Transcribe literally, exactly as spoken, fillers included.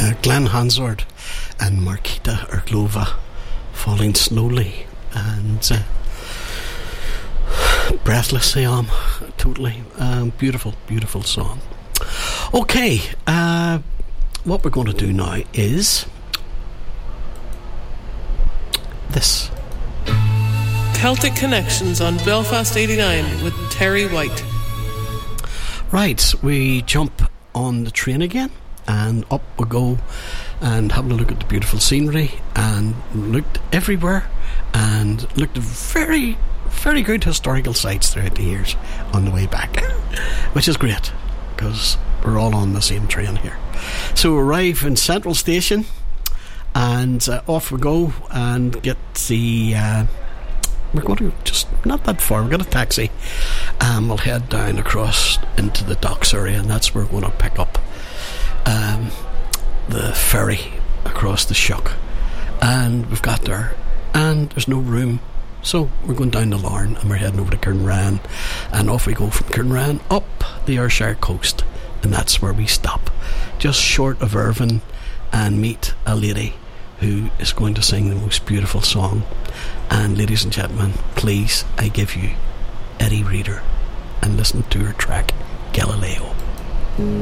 uh, Glenn Hansard and Markita Erglova, Falling Slowly, and uh, Breathless I Am, totally um, beautiful, beautiful song. Okay, uh, what we're going to do now is this. Celtic Connections on Belfast eighty-nine with Terry White. Right, we jump on the train again and up we go and having a look at the beautiful scenery and looked everywhere and looked at very, very good historical sites throughout the years on the way back, which is great because we're all on the same train here. So we arrive in Central Station and uh, off we go and get the... Uh, we're going to just not that far. We've got a taxi and we'll head down across into the docks area, and that's where we're going to pick up um, the ferry across the Shuck. And we've got there and there's no room, so we're going down the Larne and we're heading over to Kernran, and off we go from Kernran up the Ayrshire coast, and that's where we stop just short of Irvine and meet a lady who is going to sing the most beautiful song. And ladies and gentlemen, please, I give you Eddie Reader and listen to her track Galileo.